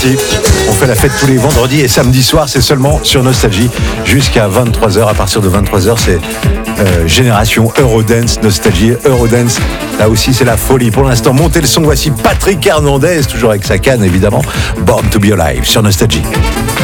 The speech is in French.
parti. On fait la fête tous les vendredis et samedi soir, c'est seulement sur Nostalgie jusqu'à 23h. À partir de 23h, c'est Génération Eurodance, Nostalgie, Eurodance. Là aussi, c'est la folie. Pour l'instant, montez le son. Voici Patrick Hernandez, toujours avec sa canne, évidemment. Born to be Alive sur Nostalgie.